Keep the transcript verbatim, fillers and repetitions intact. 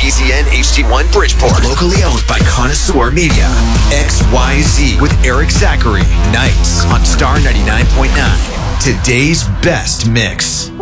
E Z N H D one Bridgeport. Locally owned by Connoisseur Media. X Y Z with Eric Zachary. Nights on Star ninety-nine point nine. Today's best mix.